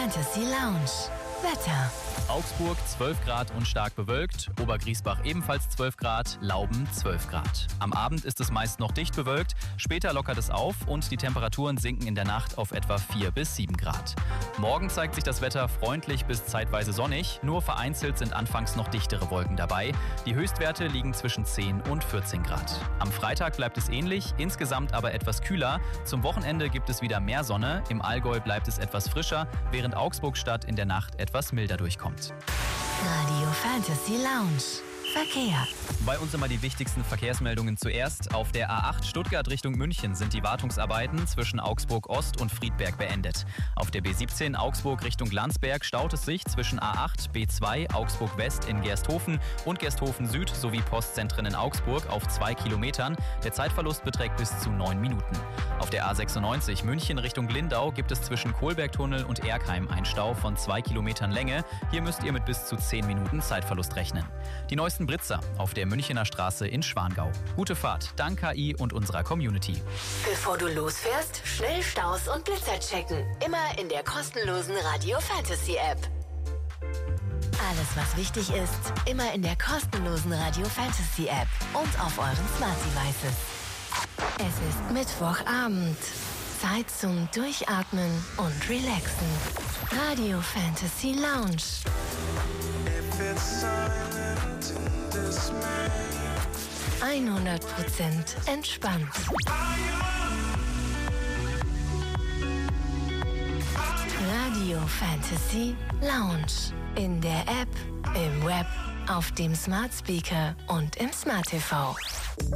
Fantasy Lounge. Wetter. Augsburg 12 Grad und stark bewölkt, Obergriesbach ebenfalls 12 Grad, Lauben 12 Grad. Am Abend ist es meist noch dicht bewölkt, später lockert es auf und die Temperaturen sinken in der Nacht auf etwa 4 bis 7 Grad. Morgen zeigt sich das Wetter freundlich bis zeitweise sonnig, nur vereinzelt sind anfangs noch dichtere Wolken dabei. Die Höchstwerte liegen zwischen 10 und 14 Grad. Am Freitag bleibt es ähnlich, insgesamt aber etwas kühler. Zum Wochenende gibt es wieder mehr Sonne, im Allgäu bleibt es etwas frischer, während Augsburg-Stadt in der Nacht etwas milder durchkommt. Radio Fantasy Lounge. Verkehr. Bei uns immer die wichtigsten Verkehrsmeldungen zuerst. Auf der A8 Stuttgart Richtung München sind die Wartungsarbeiten zwischen Augsburg Ost und Friedberg beendet. Auf der B17 Augsburg Richtung Landsberg staut es sich zwischen A8, B2, Augsburg West in Gersthofen und Gersthofen Süd sowie Postzentren in Augsburg auf 2 Kilometern. Der Zeitverlust beträgt bis zu 9 Minuten. Auf der A96 München Richtung Lindau gibt es zwischen Kohlbergtunnel und Erkheim einen Stau von 2 Kilometern Länge. Hier müsst ihr mit bis zu 10 Minuten Zeitverlust rechnen. Die neuesten Blitzer auf der Münchener Straße in Schwangau. Gute Fahrt, dank KI und unserer Community. Bevor du losfährst, schnell Staus und Blitzer checken. Immer in der kostenlosen Radio Fantasy App. Alles, was wichtig ist, immer in der kostenlosen Radio Fantasy App und auf euren Smart Devices. Es ist Mittwochabend. Zeit zum Durchatmen und Relaxen. Radio Fantasy Lounge. 100% entspannt. Radio Fantasy Lounge. In der App, im Web, auf dem Smart Speaker und im Smart TV.